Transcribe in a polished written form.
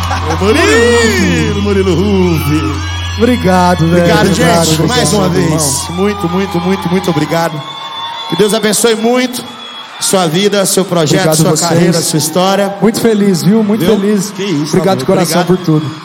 Murilo Ruff. Obrigado, velho. Obrigado, gente. Mais uma vez. Muito obrigado. Que Deus abençoe muito sua vida, seu projeto, sua carreira, sua história. Muito feliz, viu? Muito feliz. Que isso. Obrigado de coração por tudo.